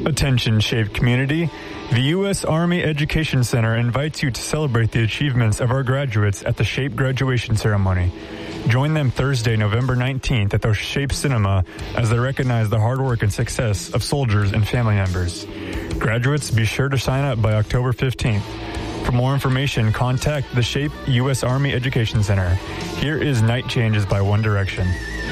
Attention, SHAPE community. The U.S. Army Education Center invites you to celebrate the achievements of our graduates at the SHAPE graduation ceremony. Join them Thursday, November 19th at the SHAPE Cinema as they recognize the hard work and success of soldiers and family members. Graduates, be sure to sign up by October 15th. For more information, contact the SHAPE U.S. Army Education Center. Here is Night Changes by One Direction.